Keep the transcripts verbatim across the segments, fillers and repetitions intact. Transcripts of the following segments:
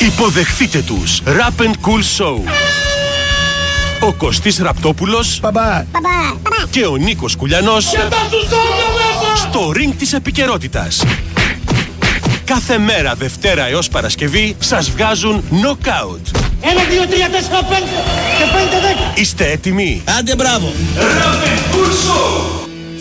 Υποδεχτείτε τους Rap and Cool Show. Ο Κωστής Ραπτόπουλος Παπά. και ο Νίκος Κουλιανός στο ring της επικαιρότητας. Κάθε μέρα Δευτέρα έως Παρασκευή σας βγάζουν knockout. Ένα, δύο, τρία, τέσσερα, πέντε και πέντε, δέκα. Είστε έτοιμοι? Άντε μπράβο. Rap and Cool Show.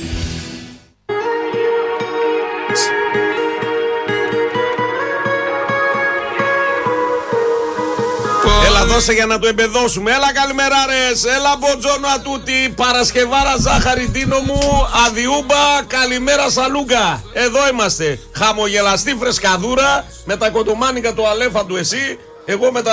Έλα δώσε για να το εμπεδώσουμε. Έλα καλημεράρες. Έλα μποτζόνο ατούτη. Παρασκευάρα ζάχαρη Τίνο μου. Αδιούμπα. Καλημέρα σαλούγκα. Εδώ είμαστε. Χαμογελαστή φρεσκαδούρα. Με τα κοντομάνικα του αλέφα του εσύ. Εγώ με τα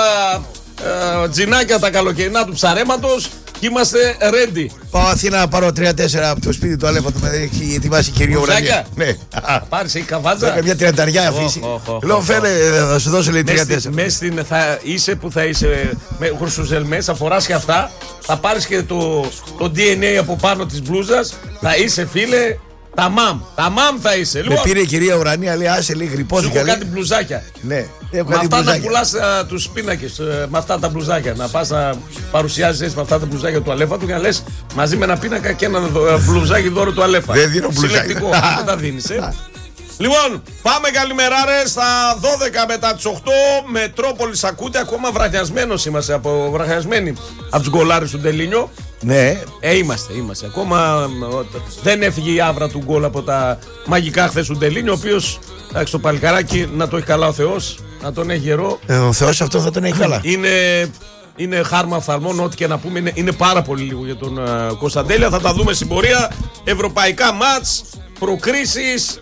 ε, τζινάκια τα καλοκαιρινά του ψαρέματος. Και είμαστε ready. Πάω Αθήνα να πάρω τρία τέσσερα από το σπίτι του αλέφα του. Με έχει ετοιμάσει κυρίω Ουρανία. Ναι. Πάρεις η καβάτζα. Μια τριανταριά αφήσει. Λέω φαίνε θα σου δώσω λέει τρία τέσσερα. Μες στην θα είσαι που θα είσαι με χρυσουζελμές, θα φοράς και αυτά. Θα πάρεις και το, το ντι εν έι από πάνω της μπλούζας. Θα είσαι φίλε. Τα μαμ, τα μαμ θα είσαι. Με πήρε η κυρία Ουρανία, λέει άσε λέει γρυπώθηκα. Σου έχω κάτι μπλουζάκια. Ναι, έχω με κάτι αυτά μπλουζάκια. να πουλάς uh, τους πίνακες, uh, με αυτά τα μπλουζάκια. Να πας να παρουσιάζεις με αυτά τα μπλουζάκια του αλέφα του και να λες μαζί με ένα πίνακα και ένα uh, μπλουζάκι δώρο του αλέφα. Δεν δίνω μπλουζάκι. Συλλεκτικό, δεν τα δίνεις, ε. Λοιπόν, πάμε καλημεράρες στα δώδεκα μετά τις οκτώ. Μετρόπολης ακούτε, ακόμα βραχιασμένος είμαστε, από, βραχιασμένοι από τους γκολάρες του Ντελίνιο. Ναι. Ε, είμαστε, είμαστε. Ακόμα δεν έφυγε η άβρα του γκολ από τα μαγικά χθες του Ντελίνιο, ο οποίος, εντάξει, το παλικαράκι να το έχει καλά ο Θεός, να τον έχει γερό. Ε, ο Θεός αυτό θα τον έχει καλά. Είναι, είναι χάρμα φθαλμών, ό,τι και να πούμε, είναι, είναι πάρα πολύ λίγο για τον uh, Κωνσταντέλια. Θα τα δούμε στην πορεία. Ευρωπαϊκά μάτς, προκρίσεις,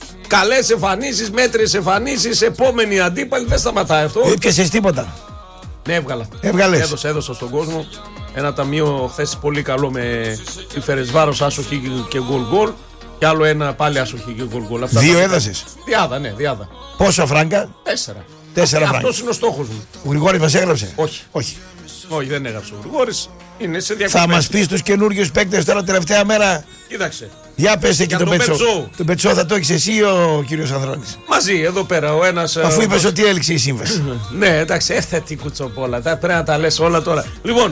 καλές εμφανίσεις, μέτριες εμφανίσεις, επόμενη αντίπαλη. Δεν σταματάει αυτό. Δεν πιάσες τίποτα. Ναι, έβγαλα. Έβγαλες. Έδωσα, έδωσα στον κόσμο. Ένα ταμείο χθες πολύ καλό με τη Φερεσβάρος, άσοχη και γκολ γκολ. Και άλλο ένα πάλι άσοχη και γκολ γκολ. Δύο έδωσες. Διάδα, ναι, διάδα. Πόσο φράγκα? Τέσσερα. Τέσσερα φράγκα. Αυτός είναι ο στόχος μου. Ο Γρηγόρης μας έγραψε. Όχι. Όχι. Όχι, δεν έγραψε ο Γρηγόρης. Είναι σε διακοπές. Θα μας πεις τους καινούριους παίκτες τώρα τελευταία μέρα. Κοίταξε. Για πες εκεί Για τον τον Πετσό. Πετσό. Τον Πετσό θα το έχεις εσύ ή ο κύριος Ανδρώνης? Μαζί, εδώ πέρα ο ένας. Αφού ε, είπες ο... ότι έληξε η σύμβαση. Ναι, εντάξει, έφτατη κουτσοπόλα. Πρέπει να τα λες όλα τώρα. Λοιπόν,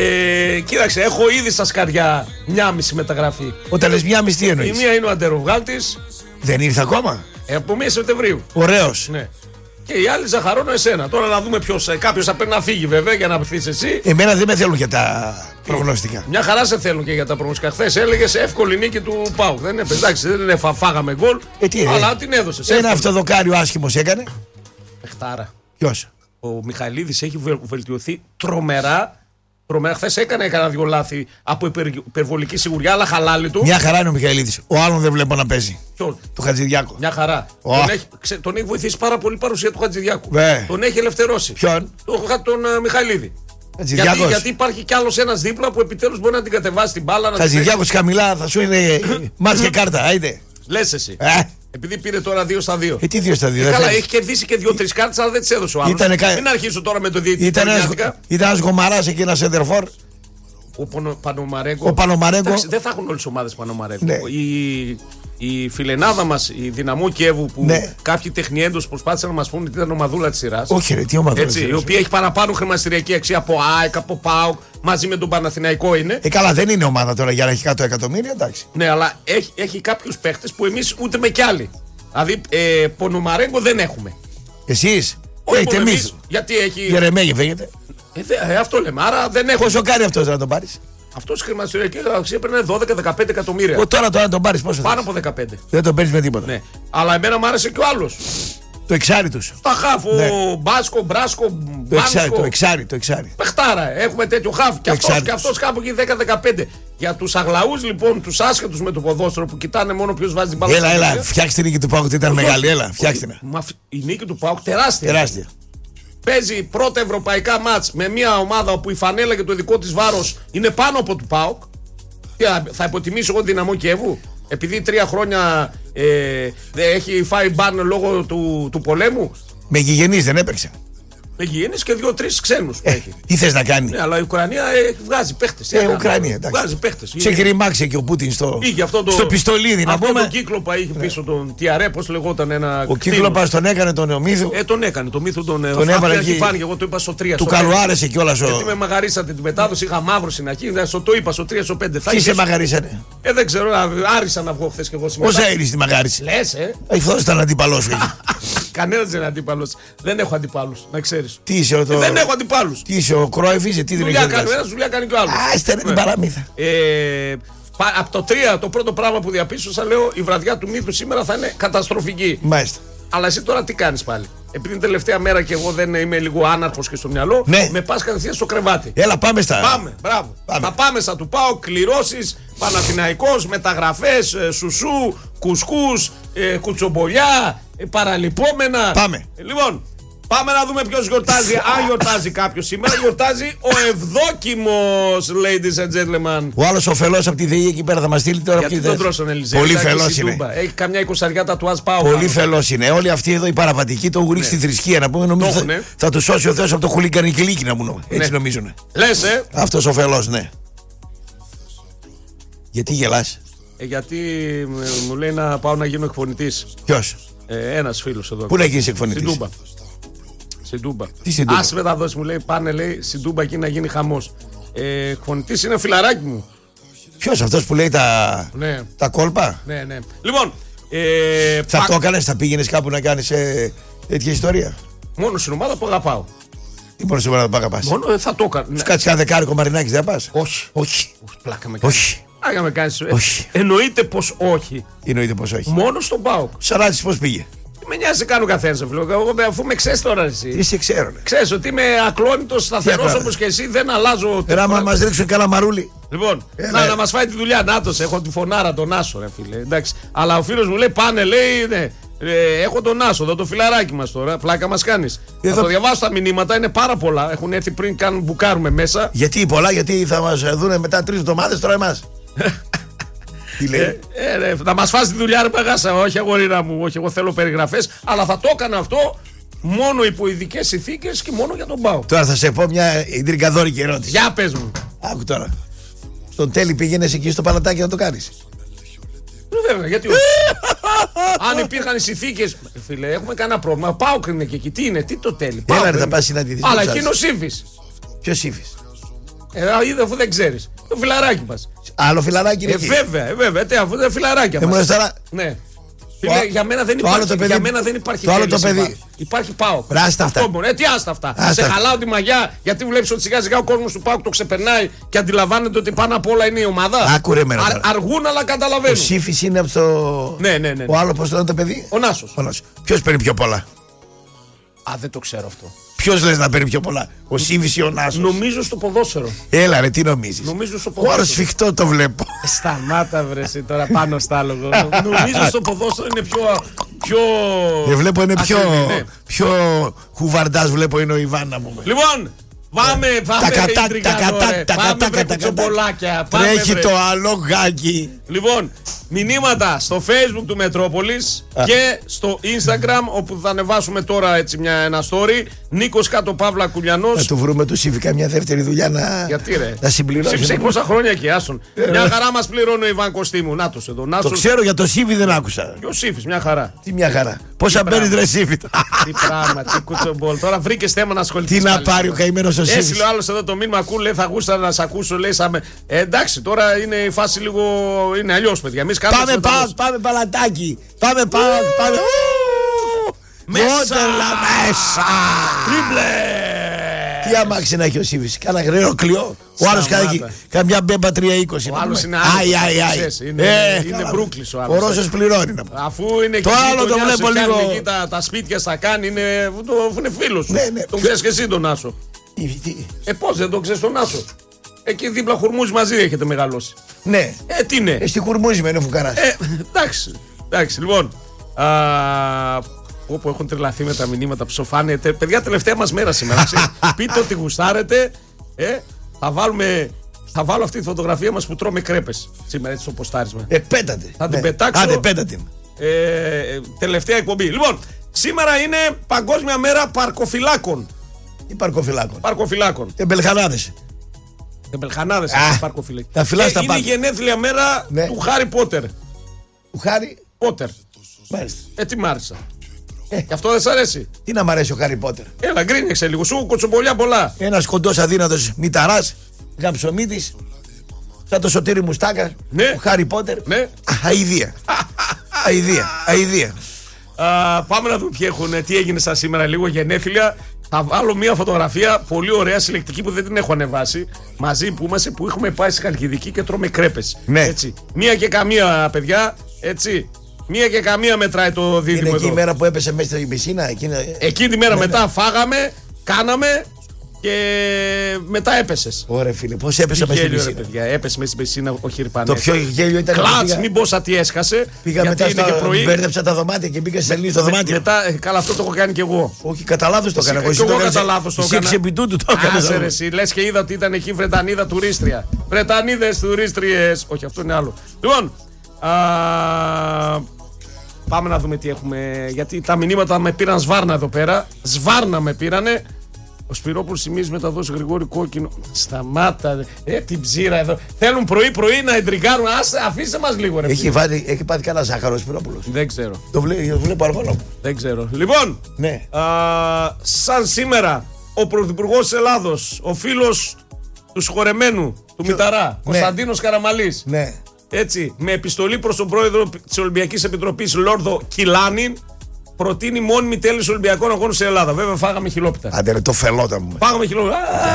ε, κοίταξε, έχω ήδη στα σκαριά μια μισή μεταγραφή. Όταν λες μια μισθή Η εννοείς? μία είναι ο Αντεροβγάλτης. Δεν ήρθε ακόμα. Ε, από μία Σεπτεμβρίου. Ωραίος. Ναι. Και οι άλλοι ζαχαρώνω εσένα. Τώρα να δούμε ποιος. Κάποιος θα πρέπει να φύγει βέβαια για να έρθεις εσύ. Εμένα δεν με θέλουν για τα προγνωστικά. Μια χαρά σε θέλουν και για τα προγνωστικά. Χθες έλεγες εύκολη νίκη του Πάου. Δεν είναι, εντάξει, δεν είναι φα, φάγαμε γκολ. Ε, τι, αλλά ε, την έδωσες. Ένα εύκολη. αυτοδοκάριο άσχημος έκανε. Παιχτάρα. Ποιος? Ο Μιχαηλίδης έχει βε- βελτιωθεί τρομερά. Τρομερά. Χθες έκανε κανένα δυο λάθη από υπερ, υπερβολική σιγουριά, αλλά χαλάλι του. Μια χαρά είναι ο Μιχαηλίδης. Ο άλλον δεν βλέπω να παίζει. Ποιον? Το Χατζηδιάκο. Μια χαρά. Oh. Τον, έχει, ξε, τον έχει βοηθήσει πάρα πολύ η παρουσία του Χατζηδιάκου. Βε. Τον έχει ελευθερώσει. Ποιον? Τον, τον uh, Μιχαηλίδη. Γιατί, Χατζηδιάκος. γιατί υπάρχει κι άλλος ένας δίπλα που επιτέλους μπορεί να την κατεβάσει την μπάλα. Χατζηδιάκος χαμηλά θα σου είναι μάτς και κάρτα. Άιντε. Λες εσύ. Ε, Επειδή πήρε τώρα δύο στα δύο. ε, τι δύο στα δύο. Ε, δεν καλά, θέλεις. έχει κερδίσει και δύο-τρεις κάρτες, αλλά δεν τις έδωσε ο άλλος. Ήτανε κα- Μην αρχίσω τώρα με το διαιτητή. Ήταν ένας, Τονιάτικα. ήταν ένας γομαράς εκεί, ένας σεντερφόρ. Ο Πονο- Πανομαρέγκο. Ο Πανομαρέγκο. Εντάξει, δεν θα έχουν όλες τις ομάδες Πανομαρέγκο. Ναι. Η, η φιλενάδα μας, η Δυναμό Κιέβου, που Ναι. κάποιοι τεχνιέντος προσπάθησαν να μας πούνε ότι ήταν ομαδούλα της σειράς. Όχι, ρε, τι ομάδα. Έτσι, η οποία έχει παραπάνω χρηματιστηριακή αξία από ΑΕΚ, από ΠΑΟΚ, μαζί με τον Παναθηναϊκό είναι. Ε, καλά, δεν είναι ομάδα τώρα για να έχει εκατό εκατομμύρια, εντάξει. Ναι, αλλά έχει, έχει κάποιους παίχτες που εμείς ούτε με κι άλλοι. Δηλαδή, ε, Πονομαρέγκο δεν έχουμε. Εσείς. Όχι Έχετε μόνο εμείς. εμείς, γιατί έχει. Γερεμέγε φύγετε. Ε, δε, ε, αυτό λέμε. Άρα δεν έχω. Πόσο κάνει αυτός να τον πάρεις? Αυτό η χρηματιστηριακή αξία πρέπει να είναι δώδεκα με δεκαπέντε εκατομμύρια. Ο, τώρα τώρα να τον πάρεις πόσο Πάνω θες? από δεκαπέντε. Δεν τον παίρνεις με τίποτα. Ναι. Αλλά εμένα μου άρεσε και ο άλλος. Το εξάρι τους. Τα χάφ, ο Ναι. Μπάσκο, Μπράσκο, Το εξάρι, Μπάνσκο. το εξάρι, το εξάρι. Πεχτάρα, έχουμε τέτοιο χάφ. Και αυτός, εξάρι και αυτός κάπου εκεί δέκα με δεκαπέντε. Για τους αγλαούς λοιπόν, τους άσχετους με το ποδόσφαιρο που κοιτάνε μόνο ποιος βάζει την μπάλα. Έλα, στα έλα, χέρια. φτιάξτε την νίκη του Πάουκ ότι ήταν μεγάλη. Έλα, φτιάξτε την. Μα, η νίκη του ΠΑΟΚ τεράστια. Τεράστια. Παίζει πρώτα ευρωπαϊκά μάτς με μια ομάδα όπου η φανέλα και το δικό της βάρος είναι πάνω από του ΠΑΟΚ. Τι, θα υποτιμήσω εγώ Δυναμό Κιέβου? Επειδή τρία χρόνια ε, έχει φάει μπαν λόγω του, του πολέμου. Με γηγενείς δεν έπαιξε. Αιγιέννης και δύο-τρεις ξένους που Ε, έχει. τι θες να κάνει. Ναι, αλλά η Ουκρανία ε, βγάζει παίχτες. Ε, Ουκρανία, εντάξει. Βγάζει παίχτες. Ξεκριμάξε και ο Πούτιν στο, Είχε αυτό το, στο πιστολίδι, να αυτό πούμε. το κύκλοπα είχε πίσω τον Τιαρέ, πώς λεγόταν ένα. Ο Κύκλοπας τον έκανε τον Ομίδου. Ε, τον έκανε, το μύθο τον, Τον έβαλε εκεί. εκεί. Φάνηκε, εγώ το είπα στο τρία. Του στο πέντε. καλουάρεσε κιόλας ο. Γιατί με μαγαρίσατε την μετάδοση, είχα μαύρο στην αρχή. Δεν στο το είπα στο τρία, στο πέντε. Θα Τι σε είχες- μαγαρίσανε. Ε, δεν ξέρω, α- άρισα να βγω χθες και εγώ σήμερα. Πώς αέρις τη μαγάρισε. Λες, ε. Αυτό ήταν αντίπαλό σου. Κανένας δεν είναι αντίπαλος. Δεν έχω αντίπαλους, να ξέρεις. Τι είσαι ο. Ε, δεν έχω αντίπαλους. Τι είσαι ο Κρόιφ, είσαι τι δεν Δουλειά έχει. κάνει ο ένας, δουλειά κάνει και ο άλλος. Α, είστε την παραμύθα. Ε, πα- από το τρία, το πρώτο πράγμα που διαπίστωσα, λέω η βραδιά του μύθου σήμερα θα είναι καταστροφική. Μάλιστα. Αλλά εσύ τώρα τι κάνεις πάλι. Επειδή είναι τελευταία μέρα και εγώ δεν είμαι λίγο άναρχος και στο μυαλό, Ναι. με πας κατευθείαν στο κρεβάτι. Έλα, πάμε στα. Πάμε, μπράβο. Πάμε. Θα πάμε στα του πάω, κληρώσεις, Παναθηναϊκός, μεταγραφές, ε, σουσού, κουσκούς, ε, κουτσομπολιά, ε, παραλυπόμενα. Πάμε. Ε, λοιπόν, πάμε να δούμε ποιος γιορτάζει. Αν γιορτάζει κάποιος σήμερα, γιορτάζει ο Ευδόκιμος, ladies and gentlemen. Ο άλλο ο φελό από τη ΔΕΗ εκεί πέρα θα μα στείλει τώρα. Γιατί ποιοι τον θες. τρώσον Ελιζέ. Πολύ φελό είναι. Έχει καμιά εικοσαριά τα του πάω. Πολύ φελό είναι. Όλοι αυτοί εδώ οι παραβατικοί το έχουν ρίξει στη θρησκεία να πούμε. Νομίζω Το θα, έχουνε. θα του σώσει ο Θεό από το χουλικανικηλίκι να πούμε. Έτσι Ναι. νομίζουν. Λες, ε. Αυτό ο φελό, ναι. Γιατί γελάς. Ε, γιατί ε, μου λέει να πάω να γίνω εκφωνητής. Ποιο. Ε, ένας φίλος εδώ. Πού να γίνει εκφωνητής. Στην Τούμπα. Στην Τούμπα. Τι στην Τούμπα? Άσε μεταδόσεις μου λέει, πάνε λέει στην Τούμπα εκεί να γίνει χαμός. Ε, εκφωνητής είναι φιλαράκι μου. Ποιο αυτό που λέει τα, Ναι, τα κόλπα. ναι, ναι. Λοιπόν, ε, Θα πα- το έκανε, θα πήγαινε κάπου να κάνει ε, τέτοια ιστορία. μόνο στην ομάδα που αγαπάω. Ή μόνο σήμερα να πάω πα. Μόνο ε, θα το έκανα. Ναι. Κάτσε ένα δεκάρικο μαρινάκι, δεν πα. Όχι. Όχι. Πλάκα με κάνεις. Όχι. Πλάκα με κάνεις. Ε, Όχι. Εννοείται πως όχι. Εννοείται πω όχι. Μόνο στον ΠΑΟΚ. Σαράτσι πώ πήγε. Τι με νοιάζει κάνω καθένα, φίλο. Εγώ αφού με ξέρει τώρα εσύ. Τι σε ξέρω. Ναι. Ξέρεις ότι είμαι ακλόνητος, σταθερός τώρα. όπως και εσύ, δεν αλλάζω. Ρε, άμα μα ρίξουν καλά μαρούλι. Λοιπόν, Έλα, να, ε. να μας φάει τη δουλειά. Νάτος, έχω τη φωνάρα τον Άσο, ρε φίλε. Εντάξει. Αλλά ο φίλος μου λέει, πάνε, λέει, ναι. Ε, έχω τον Άσο, εδώ το φιλαράκι μας τώρα. Πλάκα μας κάνεις. Εδώ- Θα το διαβάσω τα μηνύματα, είναι πάρα πολλά. Έχουν έρθει πριν καν μπουκάρουμε μέσα. Γιατί πολλά, γιατί θα μα δούνε μετά τρει εβδομάδε τώρα εμά. Τι λέει. Ε, ε, ρε, θα μας φάσει τη δουλειά, ρε παγάσα. Όχι, αγορίνα μου, όχι, εγώ θέλω περιγραφές. Αλλά θα το έκανα αυτό μόνο υπό ειδικές συνθήκες και μόνο για τον ΠΑΟ. Τώρα θα σε πω μια ιντρικαδόρικη ερώτηση. Για πες μου. Άκου τώρα. Στον τέλει πήγαινε εκεί στο παλατάκι να το κάνει. Ε, Βέβαια, γιατί όχι. Αν υπήρχαν οι συνθήκες. Φίλε, έχουμε κανένα πρόβλημα. Πάω είναι και εκεί. Τι είναι, τι το τέλει. Έλα, ρε, είναι. θα πας συναντηθείς Αλλά με τους εκείνο άλλους. σύμφης. Ποιο ύφη. Ε, είδε αφού δεν ξέρεις. Το φιλαράκι μας. Άλλο φιλαράκι είναι Ε, εκεί. βέβαια, ε, βέβαια. Τι, αφού είναι φιλαράκια Δεν μου μας. λες τώρα. Ναι. Φίλε, α- για μένα δεν το άλλο υπάρχει, το παιδί- για μένα δεν υπάρχει το άλλο τέλεια το παιδί. συμβά. Υπάρχει ΠΑΟΚ. Ρε, άστα αυτά. Αυτό μόνο. Ε, τι άστα αυτά. Άστα Σε αυτά. χαλάω τη μαγιά γιατί βλέπεις ότι σιγά σιγά ο κόσμος του ΠΑΟΚ το ξεπερνάει και αντιλαμβάνεται ότι πάνω απ' όλα είναι η ομάδα. Άκουρε με, ρε, τώρα. αργούν αλλά Ο καταλαβαίνουν. Σύφη είναι από το. Ναι, ναι, ναι. Ο άλλο πώ το λένε το παιδί. Ο Νάσος. Ποιο παίρνει πιο πολλά. Α, δεν το ξέρω αυτό. Ποιο λε να παίρνει πιο πολλά. Ο Σύφη ή ο Νάσο. Νομίζω στο ποδόσφαιρο. Έλα, ρε, τι νομίζει. Νομίζω στο Ο άλλο ποδόσφαιρο. σφιχτό το βλέπω. Σταμάτα βρε εσύ τώρα πάνω στα άλογο. Νομίζω στο ποδόσφαιρο είναι πιο. πιο... Ε, βλέπω είναι πιο. ακριβή, ναι. Πιο χουβαρντά βλέπω είναι ο Ιβάν να πούμε. Λοιπόν, πάμε, πάμε. Τα κατά, ρε, τα Ιντρικάνο, κατά, ρε. τα Πάμε, κατά, βρε, κατά, κουτσομπολάκια. Πάμε, Τρέχει βρε. το άλλο γάκι. Λοιπόν, μηνύματα στο Facebook του Μετρόπολης και στο Instagram όπου θα ανεβάσουμε τώρα έτσι μια, ένα story. Νίκος κάτω Παύλα Να Κουλιανός. του βρούμε του Σύφη μια δεύτερη δουλειά να. Γιατί ρε. Να συμπληρώσει. Ψήφισε πόσα χρόνια και άσον. Μια χαρά μας πληρώνει ο Ιβάν Κωστήμου. Νάτος εδώ. Το Νάσος. ξέρω για το Σύφη δεν άκουσα. Και ο Σύφης, μια χαρά. Τι μια χαρά. Πόσα πράγμα. παίρνει ρε Σύφη. Τι πράγμα, τι κουτσομπόλ. Τώρα βρήκε θέμα να ασχοληθεί. Τι να πάρει ο καημένο ο Σύφη. Έστειλε ο άλλο εδώ το μήνυμα, ακού, λέει, θα γούστα να σε ακούσω, λέει, σαν με- ε, εντάξει, τώρα είναι η φάση λίγο. Είναι αλλιώ, παιδιά. Εμείς κάνουμε Πάμε, αυτό το πάμε, τέλος. πάμε παλατάκι. Πάμε, πάμε, πάμε. Μέσα! Μότελα μέσα. Τρίμπλε! Τι αμάξι να έχει ο Σύφης. Κάνα γρήγορο κλειό. Ο άλλος Σταμάτα. κάνει καμιά μπέμπα τρία είκοσι. Ο άλλος είναι Άι, άλλος, άι, άι. ξέρεις, είναι- Ε, είναι καλά. Μπρούκλης ο άλλος. Ο Ρώσος πληρώνει να πούμε. Αφού είναι Το και άλλο το γειτονιά βλέπω σου, λίγο. φτιάχνει εκεί Τα, τα σπίτια στα κάνει, είναι, το, είναι φίλος σου. Ναι, ναι. Τον ξέρεις και εσύ τον Άσο. Τι- τι- Ε, πώς δεν τον ξέρεις τον Άσο. Εκεί δίπλα χουρμούζι μαζί έχετε μεγαλώσει. Ναι. Ε, τι είναι. Ε, Στη χουρμούζη με είναι ο φουκαράς. Ε, εντάξει. Εντάξει, λοιπόν. Α, όπου έχουν τρελαθεί με τα μηνύματα που σοφάνε. Τε- Παιδιά, τελευταία μας μέρα σήμερα. ξέρεις. Πείτε ότι γουστάρετε. Ε, θα βάλουμε. Θα βάλω αυτή τη φωτογραφία μας που τρώμε κρέπες σήμερα έτσι στο ποστάρισμα. Ε, πέτατε. Θα την Ναι. πετάξω. Άντε, πέτα την. Ε, ε, τελευταία εκπομπή. Λοιπόν, σήμερα είναι Παγκόσμια Μέρα Παρκοφυλάκων. ή παρκοφυλάκων. Παρκοφυλάκων. Τεμπελχανάδες. Τεμπελχανάδες. Παρκοφυλάκων. Τα φυλάς τα πάντα. Είναι η γενέθλια μέρα ναι. του Χάρι Πότερ. Του Χάρι Πότερ. Μάλιστα. Ε, τι μ' άρεσε. Ε. Και αυτό δεν σ' αρέσει. Τι να μ' αρέσει ο Χάρι Πότερ. Έλα, γκρίνεξε λίγο. Σου κοτσομπολιά πολλά. Ένας κοντός αδύνατος μηταράς, γαμψομίτης, σαν το Σωτήρι Μουστάκα. Ναι. Ο Χάρι Πότερ. Ναι. Αηδία. Αηδία. Αηδία. Uh, πάμε να δούμε τι, έχουν, τι έγινε σαν σήμερα, λίγο γενέθλια. Θα βάλω μια φωτογραφία πολύ ωραία, συλλεκτική που δεν την έχω ανεβάσει. Μαζί που είμαστε, που έχουμε πάει στη Χαλκιδική και τρώμε κρέπες. Ναι. Έτσι. Μία και καμία, παιδιά. Έτσι. Μία και καμία μετράει το δίδυμο. Είναι εκεί η μέρα που έπεσε μέσα στην πισίνα. Εκείνη, Εκείνη τη μέρα ναι, μετά ναι. φάγαμε, κάναμε και μετά έπεσες. Ωραία, φίλε, πώς έπεσε μέσα στην πισίνα. Παιδιά, έπεσε μέσα στην πισίνα, όχι ρηπανές. Το πιο γέλιο ήταν. Κλάτς, μην πω σαν τι έσκασε. Πήγα μετά στο πρωί. Μπέρδεψα τα δωμάτια και μπήκα σε σελίδα στο δωμάτιο. Μετά, καλά, αυτό το έχω κάνει κι εγώ. Όχι, κατά λάθος το έκανα. Εγώ κατά λάθος το έκανα. Ξεπιτού του το έκανα. Άσε ρε, λες και είδα ότι ήταν εκεί Βρετανίδα τουρίστρια. Βρετανίδες τουρίστριες. Όχι, αυτό είναι άλλο. Λοιπόν, πάμε να δούμε τι έχουμε. Γιατί τα μηνύματα με πήραν σβάρνα εδώ πέρα. Σβάρνα με πήρανε. Ο Σπυρόπουλος θυμίζει μεταδόση Γρηγόρη κόκκινο. Σταμάτα, ε, την ψήρα εδώ. Θέλουν πρωί-πρωί να εντριγκάρουν. Άσε, αφήστε μας λίγο, ρε. Έχει, βάλει, έχει πάθει κανένα ζάχαρο ο Σπυρόπουλος. Δεν ξέρω. Το βλέπω, βλέπω αργόνο. Δεν ξέρω. Λοιπόν, ναι. α, σαν σήμερα ο Πρωθυπουργός της Ελλάδος, ο φίλος του συγχωρεμένου, του Ποιο... Μηταρά, ναι. Κωνσταντίνος Καραμαλής. Ναι. Έτσι, με επιστολή προς τον πρόεδρο της Ολυμπιακής Επιτροπής, Λόρδο Κιλάνιν, προτείνει μόνιμη τέλεση Ολυμπιακών Αγώνων στην Ελλάδα. Βέβαια, φάγαμε χιλόπιτα. Άντε ρε, το φελότα μου. Φάγαμε χιλόπιτα.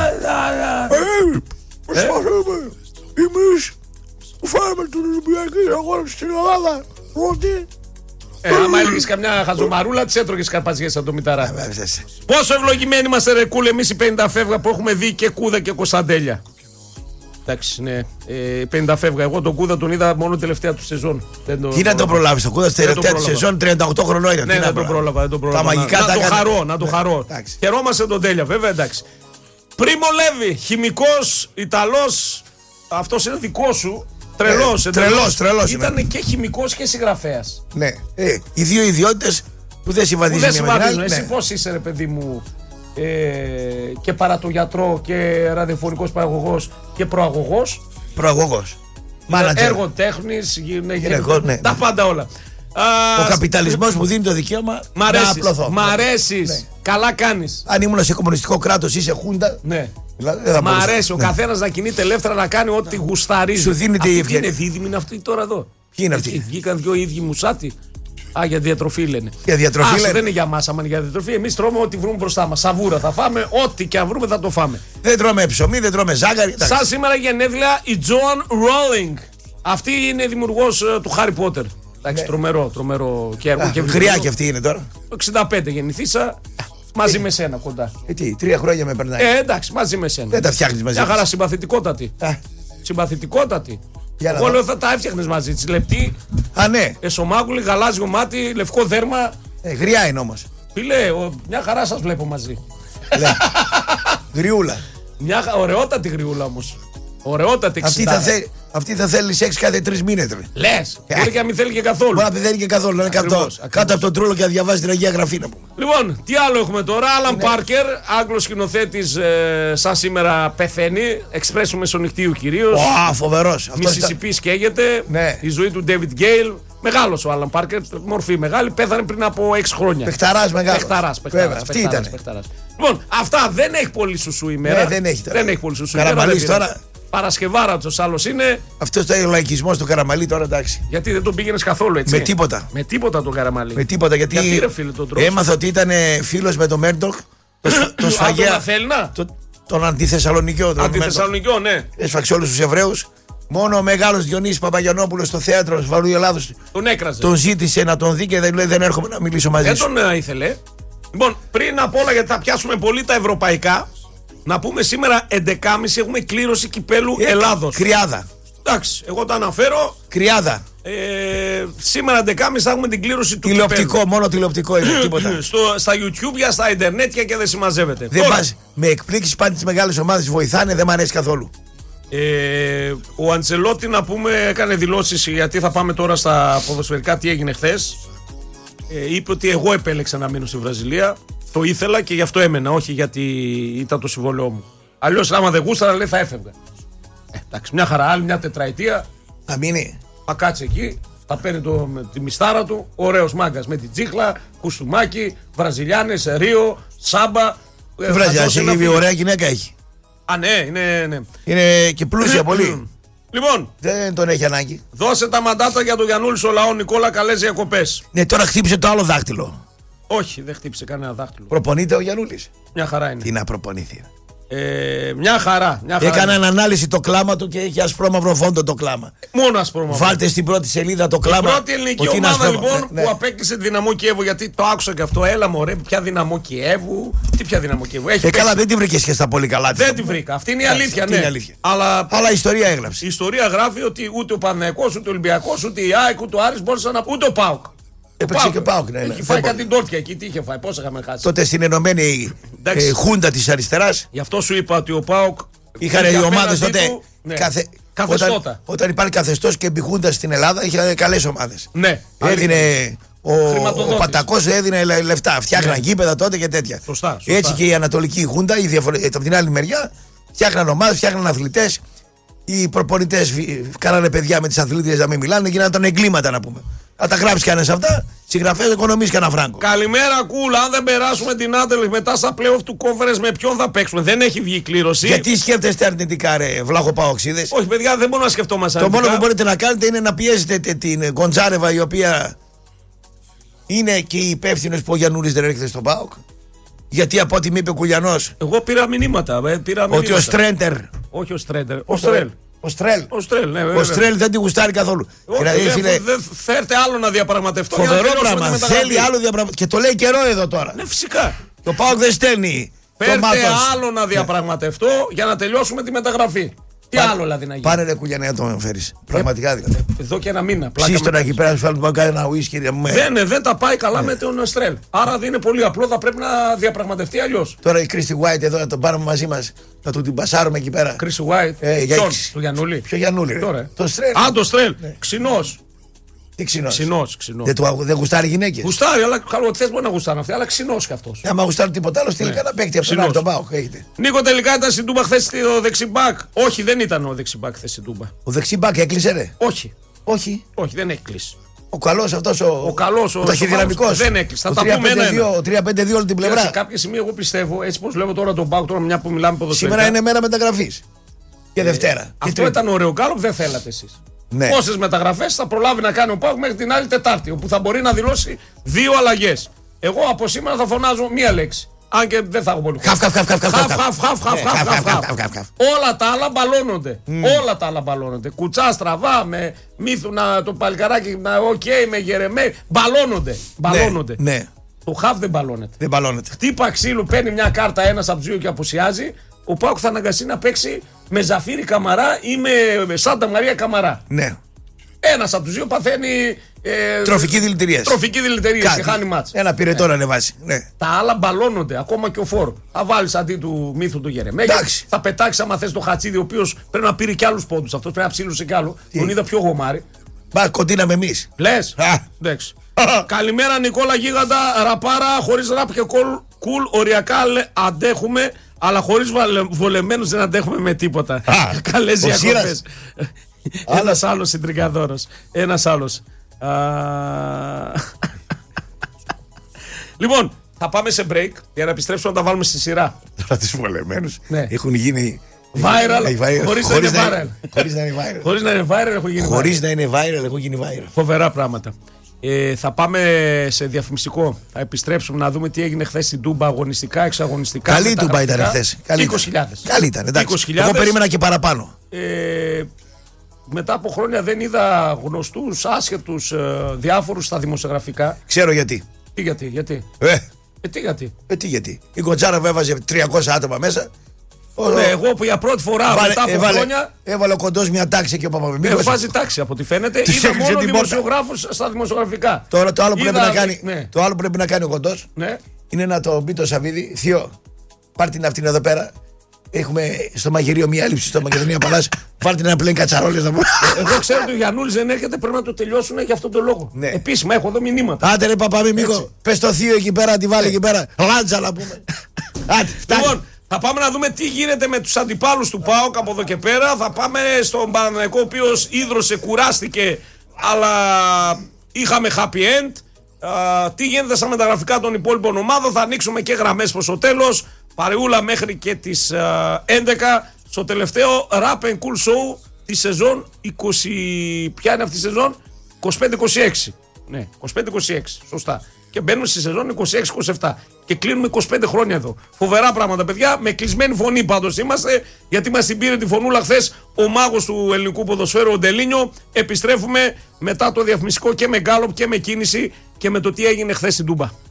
Εμείς που φάγαμε τους Ολυμπιακούς Αγώνες στην Ελλάδα. Ότι. Ε, άμα έλεγες καμιά χαζομαρούλα, τις έτρωγες καρπαζιές σαν το Μηταρά. Πόσο ευλογημένοι είμαστε, ρε κούλε, εμείς οι πενήντα φεύγα που έχουμε δει και Κούδα και Κωνσταντέλια. Εντάξει, ναι. Ε, πενήντα φεύγα. Εγώ τον Κούδα τον είδα μόνο τελευταία του σεζόν. Το... Τι να τον προλάβει, τον Κούδα τελευταία του σεζόν, τριάντα οκτώ χρονών ήταν. Ναι, δεν τον πρόλαβα. Δεν τον πρόλαβα. Τα μαγικά να, τα να το έκανε... χαρώ, να το χαρώ. Χαιρόμαστε τον Τέλεια, βέβαια, εντάξει. Πρίμο Λέβη, χημικός, Ιταλός. Αυτός είναι δικό σου. Τρελός, ε, τρελός, τρελός. Ήταν και χημικός και συγγραφέας. Ναι. Ε, οι δύο ιδιότητες που δεν συμβαδίζουν. Εσύ πώς είσαι, ρε παιδί μου. Ε, και παρά το γιατρό και ραδιοφωνικός παραγωγός και προαγωγός. Προαγωγός. Έργοτέχνης, γυναικός, ναι. Τα πάντα όλα. Ο καπιταλισμός μου δίνει το δικαίωμα μ' να απλωθώ. Μ' αρέσεις. Ναι. Καλά κάνεις. Αν ήμουν σε κομμουνιστικό κράτος ή σε χούντα. Ναι. Δηλαδή, μ' αρέσει ναι. ο καθένας να κινείται ελεύθερα, να κάνει ό,τι γουσταρίζει. Σου δίνεται η ευκαιρία. Είναι δίδυμη είναι αυτή τώρα εδώ. Ποιοι είναι αυτοί. Βγήκαν δυο ίδιοι μουσάτι. Α, για διατροφή λένε. Για διατροφή Άσο, λένε. δεν είναι για μας, άμα είναι για διατροφή. Εμείς τρώμε ό,τι βρούμε μπροστά μας. Σαβούρα θα φάμε, ό,τι και αν βρούμε θα το φάμε. Δεν τρώμε ψωμί, δεν τρώμε ζάχαρη. Σαν σήμερα γενέθλια η Τζον Ρόλινγκ. Αυτή είναι δημιουργός uh, του Χάρι Πότερ. Εντάξει, ναι. τρομερό, τρομερό και έργο. Και γριά και αυτή είναι τώρα. Το εξήντα πέντε γεννηθήσα. Μαζί ε, με σένα κοντά. Ε, τι, τρία χρόνια με περνάει. Ε, εντάξει, μαζί με σένα. Δεν τα φτιάχνεις μαζί. Μια χαρά συμπαθητικότατη. Α. Συμπαθητικότατη. Εγώ λέω θα τα έφτιαχνες μαζί της. Λεπτή. Α, ναι. Εσωμάγουλη, γαλάζιο μάτι, λευκό δέρμα. Ε, γριά είναι όμως. Φίλε, μια χαρά σας βλέπω μαζί. Γριούλα. Μια ωραιότατη γριούλα όμως. Ωραιότατη αυτή θα, θε, αυτή θα θέλει σεξ κάθε τρεις μήνες. Λες, μπορεί και να μην θέλει και καθόλου. Μπορεί να μην θέλει και καθόλου. Να κάτω, κάτω από τον τρούλο και να διαβάζει την Αγία Γραφή να πούμε. Λοιπόν, τι άλλο έχουμε τώρα. Άλαν Πάρκερ, Άγγλος σκηνοθέτης, ε, σαν σήμερα πεθαίνει. Εξπρέσου Μεσονυχτίου κυρίως. Ω, φοβερός. Μισισιπή σκέγεται. Ναι. Η ζωή του Ντέιβιντ Γκέιλ. Μεγάλος ο Άλαν Πάρκερ, μορφή μεγάλη. Πέθανε πριν από έξι χρόνια. Πεχταράς μεγάλος. Πεχταράς, πεχταράς. Αυτή ήταν. Λοιπόν, αυτά δεν έχει πολύ σουσού ημέρα. Ναι, δεν έχει τώρα. Δεν έχει πολύ σουσού ημέρα. τώρα. Παρασκευάρα του άλλο είναι. Αυτό ήταν ο λαϊκισμός του Καραμαλή τώρα, εντάξει. Γιατί δεν τον πήγαινε καθόλου έτσι. Με τίποτα. Με τίποτα τον Καραμαλή. Με τίποτα γιατί. Γιατί ρε, φίλε, τον έμαθα ότι ήταν φίλος με τον Μέρντοκ. Το σφαγέα. Τον αντιθεσσαλονικιό. Αντιθεσσαλονικιό, ναι. Έσφαξε όλους τους Εβραίους. Μόνο ο μεγάλος Διονύσης Παπαγιαννόπουλος στο θέατρο Βαρού Ελλάδος τον έκραζε. Τον ζήτησε να τον δει και δεν λέει: δεν έρχομαι να μιλήσω μαζί δεν σου. Δεν τον ήθελε. Λοιπόν, πριν απ' όλα, γιατί θα πιάσουμε πολύ τα ευρωπαϊκά, να πούμε σήμερα έντεκα και μισή έχουμε κλήρωση κυπέλου ε, Ελλάδος. Κρυάδα. Εντάξει, εγώ το αναφέρω. Κρυάδα. Ε, σήμερα έντεκα και μισή θα έχουμε την κλήρωση του τηλεοπτικό, κυπέλου. Μόνο τηλεοπτικό είναι τίποτα. Στο, στα YouTube, στα Ιντερνέτια και δεν συμμαζεύεται. Δεν πας, με εκπλήξεις πάντα τις μεγάλες ομάδες βοηθάνε, δεν μ' αρέσει καθόλου. Ε, ο Αντσελότη να πούμε έκανε δηλώσεις γιατί θα πάμε τώρα στα ποδοσφαιρικά τι έγινε χθες. Ε, είπε ότι εγώ επέλεξα να μείνω στη Βραζιλία. το ήθελα και γι' αυτό έμενα, όχι γιατί ήταν το συμβόλαιό μου. Αλλιώς, άμα δεν γούσταρα, λέει θα έφευγα. Ε, εντάξει, μια χαρά, άλλη μια τετραετία. Να μείνει. Θα κάτσει εκεί, θα παίρνει το, με τη μιστάρα του. Ωραίος μάγκας με την τσίχλα, κουστούμάκι, Βραζιλιάνες, Ρίο, Σάμπα. Η Βραζιλιάνες έχει ωραία γυναίκα έχει. Α, ναι, ναι, ναι. Είναι και πλούσια πολύ. Λοιπόν, δεν τον έχει ανάγκη. Δώσε τα μαντάτα για τον Γιαννούλη στο λαό, Νικόλα, καλές διακοπές. Ναι, τώρα χτύπησε το άλλο δάχτυλο. Όχι, δεν χτύπησε κανένα δάχτυλο. Προπονείται ο Γιαννούλης. Μια χαρά είναι. Τι να προπονηθεί. Ε, μια χαρά. Μια χαρά Έκανα ανάλυση το κλάμα του και έχει ασπρόμαυρο φόντο το κλάμα. Μόνο ασπρόμαυρο. Βάλτε στην πρώτη σελίδα το κλάμα. Η πρώτη ελληνική ομάδα λοιπόν ναι, ναι. που απέκλεισε τη Δυναμό Κιέβου, γιατί το άκουσα και αυτό. Έλα μωρέ, ποια Δυναμό Κιέβου. Τι ποια Δυναμό Κιέβου. Έχει ε, καλά, δεν τη βρήκε και στα πολύ καλά. Δεν τη βρήκα. Αυτή είναι η αλήθεια. Αυτή ναι. είναι η αλήθεια. Αλλά... Αλλά η ιστορία έγραψε. Η ιστορία γράφει ότι ούτε ο Παναθηναϊκός, ούτε ο Ολυμπιακός, ούτε η ΑΕΚ, ούτε ο Άρης μπόρεσαν να. Ούτε ο ΠΑΟΚ. Έπαιξε και ΠΑΟΚ, ναι. Έχει φάει κάτι τόρτια εκεί, τι είχε φάει, πώς είχαμε χάσει. Τότε στην ενωμένη ε, χούντα της αριστεράς. Γι' αυτό σου είπα ότι ο ΠΑΟΚ. Είχαν οι ομάδες τότε. Του, ναι. Καθε... Όταν, όταν υπάρχει καθεστώς και μπιχούντα στην Ελλάδα, είχαν καλές ομάδες. Ναι. Έδινε. Ο, ο Πατακός έδινε λεφτά. Φτιάχναν ναι. γήπεδα τότε και τέτοια. Σωστά, σωστά. Έτσι και η Ανατολική Χούντα, η διαφορε... από την άλλη μεριά, φτιάχναν ομάδες, φτιάχναν αθλητές. Οι προπονητές κάνανε παιδιά με τις αθλήτριες να μην μιλάνε, γίνανε τον εγκλήματα να πούμε. Θα τα γράψει κανένα αυτά. Συγγραφέας οικονομής κανένα φράγκο. Καλημέρα, κούλα. Αν δεν περάσουμε την Άντελ μετά στα playoff του Conference, με ποιον θα παίξουμε. Δεν έχει βγει κλήρωση. Γιατί σκέφτεστε αρνητικά, ρε βλάχο παοξίδες. Όχι, παιδιά, δεν μπορούμε να σκεφτόμαστε αρνητικά. Το μόνο που μπορείτε να κάνετε είναι να πιέζετε την Γκοντζάρεβα, η οποία είναι και η υπεύθυνος που ο Γιαννούλης δεν έρχεται στον ΠΑΟΚ. Γιατί από ό,τι μου είπε ο Κουλιανός. Εγώ πήρα μηνύματα. Ε, πήρα μηνύματα. Ότι ο Στρέντερ. Όχι ο Στρέντερ. Ο Στρέλ. Ο Στρέλ. Ο Στρέλ, ναι, ο Στρέλ δεν τη γουστάρει καθόλου. Όχι, δηλαδή, δε, φίλε, δεν φέρτε άλλο να διαπραγματευτώ. Φοβερό πράγμα. Θέλει άλλο διαπραγματευτώ. Και το λέει καιρό εδώ τώρα. Ναι, φυσικά. Το ΠΑΟΚ δεν στέλνει. Φέρτε άλλο να διαπραγματευτώ για να τελειώσουμε τη μεταγραφή. Τι Πά, άλλο δηλαδή να γίνει. Πάρε ρε κουλιανέα το με φέρεις. Πραγματικά δηλαδή. Εδώ και ένα μήνα. Ψήστονα εκεί πέρα, σου φέρνει να κάνει ένα ουίσκι. Δεν, δεν τα πάει καλά με τον Στρέλ. Άρα δεν είναι πολύ απλό, θα πρέπει να διαπραγματευτεί αλλιώς. Τώρα η Κρίστη White εδώ να τον πάρουμε μαζί μας, να του την πασάρουμε εκεί πέρα. Κρίστη White. Ε, για Ποιον, το Γιαννούλη. Ποιο Γιαννούλη. Το Στρέλ. Α, το Στρέλ. Ξινός. Τι ξινός. Ξινός, ξινός. Δεν, του, δεν γουστάρει γυναίκες. Γουστάρει, αλλά καλό ότι θες μπορεί να γουστάρει αυτή, αλλά ξινός κι αυτός. Άμα γουστάρει τίποτα άλλο, στείλει κανένα παίκτη από τον άλλο τον ΠΑΟΚ. Νίκο, τελικά ήταν στην Τούμπα χθες ο δεξιμπάκ. Όχι, δεν ήταν ο δεξιμπάκ χθες στην Τούμπα. Ο δεξιμπάκ έκλεισε, ρε. Όχι. Όχι. Όχι, δεν έκλεισε. Ο καλός αυτός ο, ο, καλός, ο, ο ταχυδυναμικός. Δεν έκλεισε. Θα τα πούμε ένα. Ο τρία πέντε δύο όλη την πλευρά. Σε κάποια σημεία εγώ πιστεύω, έτσι πως βλέπω τώρα τον ΠΑΟΚ, τώρα μια που μιλάμε ποδοσφαιρικά. Σήμερα είναι μέρα μεταγραφής. Και Δευτέρα. Ε, αυτό ήταν ωραίο γκάλο που δεν θέλατε εσείς. Ναι. Πόσες μεταγραφές θα προλάβει να κάνει ο ΠΑΟΚ μέχρι την άλλη Τετάρτη, όπου θα μπορεί να δηλώσει δύο αλλαγές. Εγώ από σήμερα θα φωνάζω μία λέξη. Αν και δεν θα έχω πολύ χρόνο. Χαφ, χαφ, χαφ, χαφ. Όλα τα άλλα μπαλώνονται. Όλα τα άλλα μπαλώνονται. Κουτσά στραβά, με Μύθουνα το παλικαράκι, οκ, με Γερεμέ. Μπαλώνονται. Μπαλώνονται. Το χαφ δεν μπαλώνεται. Χτύπα ξύλου, παίρνει μια κάρτα ένας από τους δύο και απουσιάζει. Ο ΠΑΟΚ θα αναγκαστεί να παίξει με Ζαφίρι Καμαρά ή με Σάντα Μαρία Καμαρά. Ναι. Ένας από τους δύο παθαίνει. Ε, τροφική δηλητηρία. Τροφική δηλητηρία και χάνει μάτς. Ένα πυρετό να ανεβάσει. Ναι. Τα άλλα μπαλώνονται. Ακόμα και ο Φόρ. Θα βάλεις αντί του Μύθου του Γερεμέγη. Θα πετάξει άμα θες το Χατσίδη, ο οποίος πρέπει να πήρε κι άλλους πόντους. Αυτός πρέπει να ψήλωσε κι άλλο. Τι? Τον είδα πιο γομάρι. Μπα, κοντίναμε εμείς. Λες. Εντάξει. Καλημέρα Νικόλα Γίγαντα. Ραπάρα, χωρίς ραπ και κουλ. Οριακά αντέχουμε. Αλλά χωρίς βολεμένους δεν αντέχουμε με τίποτα. Καλές διακοπές. Ένας άλλος συντρικαδόρος. Ένας άλλος. Λοιπόν, θα πάμε σε break για να επιστρέψουμε να τα βάλουμε στη σειρά. Τώρα τους βολεμένους έχουν γίνει viral χωρίς να είναι viral. Χωρίς να είναι viral έχουν γίνει viral. Χωρίς να είναι viral έχουν γίνει viral. Φοβερά πράγματα. Ε, θα πάμε σε διαφημιστικό. Θα επιστρέψουμε να δούμε τι έγινε χθες στην Τούμπα, αγωνιστικά, εξαγωνιστικά. Καλή Τούμπα ήταν χθες. είκοσι χιλιάδες. Καλή ήταν, εντάξει. Εγώ περίμενα και παραπάνω. Ε, μετά από χρόνια δεν είδα γνωστούς, άσχετους, ε, διάφορους στα δημοσιογραφικά. Ξέρω γιατί. Τι γιατί, γιατί. Ε, ε τι γιατί. Ε, τι γιατί. Η Γκοντζάρεβα έβαζε τριακόσια άτομα μέσα. Ναι, εγώ που για πρώτη φορά Βάλε, μετά από έβαλε, χρόνια. Έβαλε ο Κοντός μια τάξη και ο Παπαμεμίδος. Ε, βάζει τάξη από ό,τι φαίνεται. Είδα μόνο δημοσιογράφους στα δημοσιογραφικά. Τώρα το άλλο, Είδα, πρέπει, να κάνει, ναι. το άλλο που πρέπει να κάνει ο Κοντός ναι. είναι να το πει το Σαββίδι. Θείο, πάρ' την αυτήν εδώ πέρα. Έχουμε στο μαγειρίο μια έλλειψη στο Μακεδονία Παλάς. Βάλτε ένα πλέον κατσαρόλες να πούμε. Εγώ ξέρω ότι ο Γιαννούλης δεν έρχεται, πρέπει να το τελειώσουν για αυτόν τον λόγο. Ναι. Επίσημα έχω εδώ μηνύματα. Άντε ρε Παπαμίμικο, πες το θείο εκεί πέρα, τη βάλει εκεί πέρα. Λάντζα να πούμε. Άντε, φτάνει. Λοιπόν, θα πάμε να δούμε τι γίνεται με τους αντιπάλους του ΠΑΟΚ από εδώ και πέρα. Θα πάμε στον Παναθηναϊκό, ο οποίος ίδρωσε, κουράστηκε, αλλά είχαμε happy end. Uh, τι γίνεται στα μεταγραφικά των υπόλοιπων ομάδων. Θα ανοίξουμε και γραμμές προς το τέλος. Παρεούλα μέχρι και τις uh, έντεκα. Στο τελευταίο Rap and Cool Show τη σεζόν είκοσι. Ποια είναι αυτή η σεζόν? είκοσι πέντε είκοσι έξι. Ναι, είκοσι πέντε είκοσι έξι. Σωστά. Και μπαίνουμε στη σεζόν είκοσι έξι είκοσι επτά. Και κλείνουμε είκοσι πέντε χρόνια εδώ. Φοβερά πράγματα, παιδιά. Με κλεισμένη φωνή πάντως είμαστε. Γιατί μας την πήρε τη φωνούλα χθες ο μάγος του ελληνικού ποδοσφαίρου, ο Ντελίνιο. Επιστρέφουμε μετά το διαφημιστικό και με γκάλοπ και με κίνηση και με το τι έγινε χθες στην Τούμπα.